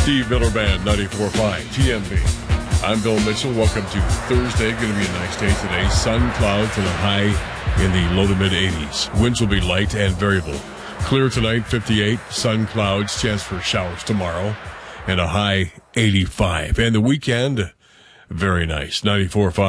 Steve Miller Band, 94.5 TMB. I'm Bill Mitchell. Welcome to Thursday. Going to be a nice day today. Sun, clouds, and a high in the low to mid 80s. Winds will be light and variable. Clear tonight, 58. Sun, clouds, chance for showers tomorrow, and a high 85. And the weekend, very nice, 94.5.